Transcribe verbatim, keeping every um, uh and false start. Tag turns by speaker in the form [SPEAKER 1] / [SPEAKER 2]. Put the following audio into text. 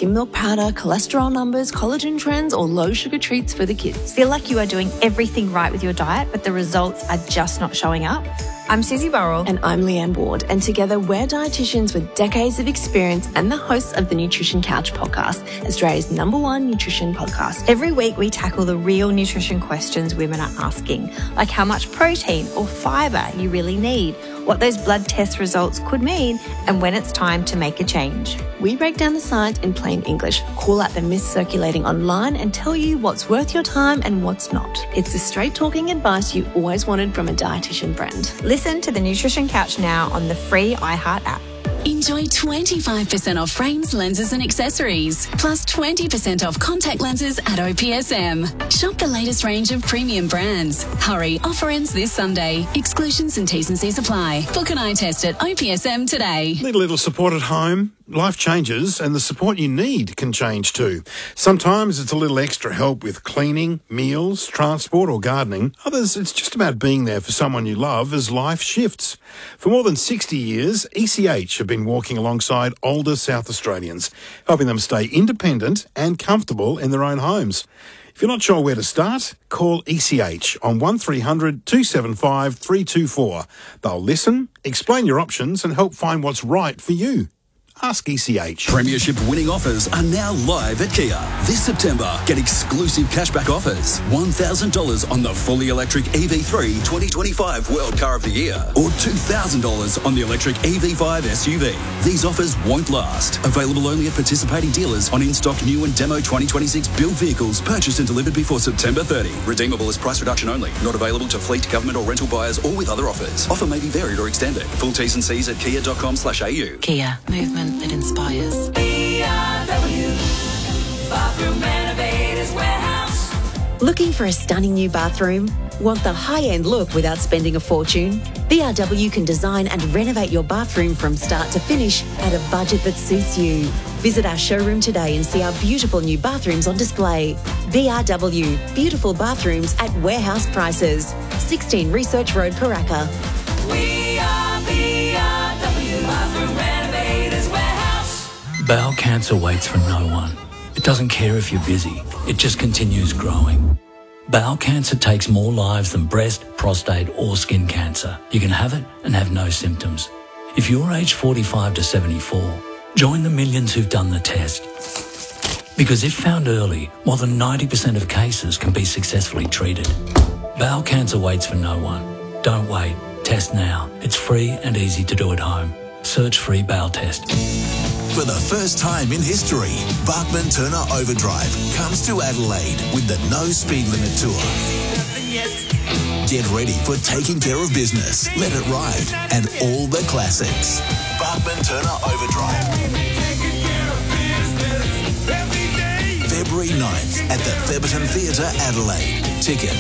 [SPEAKER 1] skim milk powder, cholesterol numbers, collagen trends, or low sugar treats for the kids.
[SPEAKER 2] Feel like you are doing everything right with your diet, but the results are just not showing up? I'm Susie Burrell.
[SPEAKER 1] And I'm Leanne Ward. And together we're dietitians with decades of experience and the hosts of the Nutrition Couch podcast, Australia's number one nutrition podcast.
[SPEAKER 2] Every week we tackle the real nutrition questions women are asking, like how much protein or fibre you really need, what those blood test results could mean, and when it's time to make a change.
[SPEAKER 1] We break down the science in plain English, call out the myths circulating online, and tell you what's worth your time and what's not. It's the straight talking advice you always wanted from a dietitian friend.
[SPEAKER 2] Listen to the Nutrition Couch now on the free iHeart app.
[SPEAKER 3] Enjoy twenty-five percent off frames, lenses and accessories, plus twenty percent off contact lenses at O P S M. Shop the latest range of premium brands. Hurry, offer ends this Sunday. Exclusions and T's and C's apply. Book an eye test at O P S M today.
[SPEAKER 4] Need a little support at home? Life changes and the support you need can change too. Sometimes it's a little extra help with cleaning, meals, transport or gardening. Others, it's just about being there for someone you love as life shifts. For more than sixty years, E C H have been walking alongside older South Australians, helping them stay independent and comfortable in their own homes. If you're not sure where to start, call E C H on one three hundred two seven five three two four. They'll listen, explain your options and help find what's right for you. Ask E C H.
[SPEAKER 5] Premiership winning offers are now live at Kia. This September, get exclusive cashback offers. one thousand dollars on the fully electric E V three twenty twenty-five World Car of the Year or two thousand dollars on the electric E V five S U V. These offers won't last. Available only at participating dealers on in-stock new and demo twenty twenty-six build vehicles purchased and delivered before September thirtieth. Redeemable as price reduction only. Not available to fleet, government or rental buyers or with other offers. Offer may be varied or extended. Full T's and C's at kia dot com slash a u.
[SPEAKER 3] Kia. Movement that inspires.
[SPEAKER 6] B R W, Bathroom Renovators Warehouse.
[SPEAKER 7] Looking for a stunning new bathroom? Want the high-end look without spending a fortune? B R W can design and renovate your bathroom from start to finish at a budget that suits you. Visit our showroom today and see our beautiful new bathrooms on display. B R W, beautiful bathrooms at warehouse prices. sixteen Research Road, Paraka.
[SPEAKER 6] We are B R W, Bathroom Renovators Warehouse.
[SPEAKER 8] Bowel cancer waits for no one. It doesn't care if you're busy. It just continues growing. Bowel cancer takes more lives than breast, prostate or skin cancer. You can have it and have no symptoms. If you're aged forty-five to seventy-four, join the millions who've done the test. Because if found early, more than ninety percent of cases can be successfully treated. Bowel cancer waits for no one. Don't wait. Test now. It's free and easy to do at home. Search free bowel test.
[SPEAKER 9] For the first time in history, Bachman Turner Overdrive comes to Adelaide with the No Speed Limit Tour. Get ready for Taking Care of Business, Let It Ride, and all the classics. Bachman Turner Overdrive. February ninth at the Theberton Theatre, Adelaide. Tickets